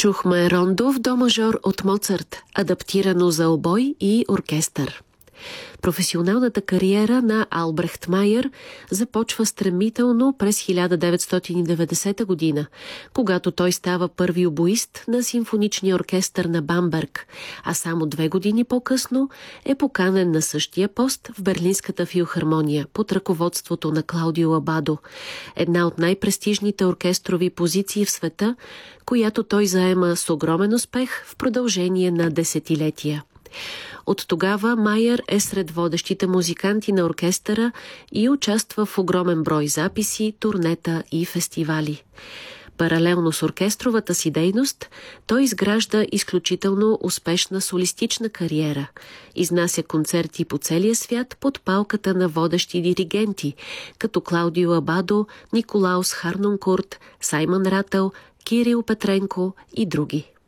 Чухме рондо в до мажор от Моцарт, адаптирано за обой и оркестър. Професионалната кариера на Албрехт Майер започва стремително през 1990 година, когато той става първи обоист на симфоничния оркестър на Бамберг, а само 2 години по-късно е поканен на същия пост в Берлинската филхармония под ръководството на Клаудио Абадо, една от най-престижните оркестрови позиции в света, която той заема с огромен успех в продължение на десетилетия. От тогава Майер е сред водещите музиканти на оркестъра и участва в огромен брой записи, турнета и фестивали. Паралелно с оркестровата си дейност, той изгражда изключително успешна солистична кариера. Изнася концерти по целия свят под палката на водещи диригенти, като Клаудио Абадо, Николаус Харнонкурт, Саймън Рател, Кирил Петренко и други.